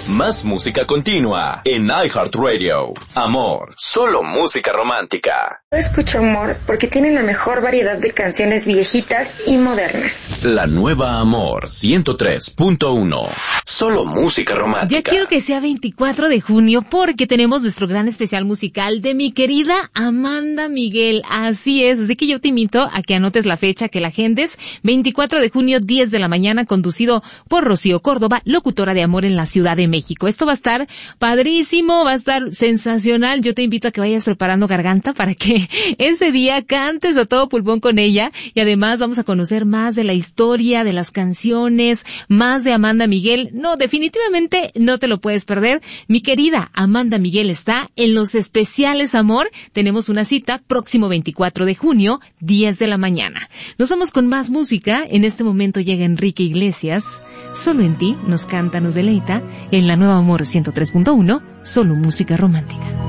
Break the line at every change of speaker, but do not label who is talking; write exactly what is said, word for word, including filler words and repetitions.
Más música continua en iHeartRadio. Amor, solo música romántica.
Yo escucho Amor porque tiene la mejor variedad de canciones viejitas y modernas.
La nueva Amor ciento tres punto uno. Solo música romántica.
Ya quiero que sea veinticuatro de junio porque tenemos nuestro gran especial musical de mi querida Amanda Miguel. Así es, así que yo te invito a que anotes la fecha, que la agendes. veinticuatro de junio, diez de la mañana, conducido por Rocío Córdoba, locutora de Amor en la Ciudad de México. Esto va a estar padrísimo, va a estar sensacional. Yo te invito a que vayas preparando garganta para que ese día cantes a todo pulmón con ella. Y además vamos a conocer más de la historia, de las canciones, más de Amanda Miguel. No, definitivamente no te lo puedes perder. Mi querida Amanda Miguel está en los especiales Amor. Tenemos una cita próximo veinticuatro de junio, diez de la mañana. Nos vamos con más música. En este momento llega Enrique Iglesias. Solo en ti nos canta, nos deleita. En la nueva Amor ciento tres punto uno, solo música romántica.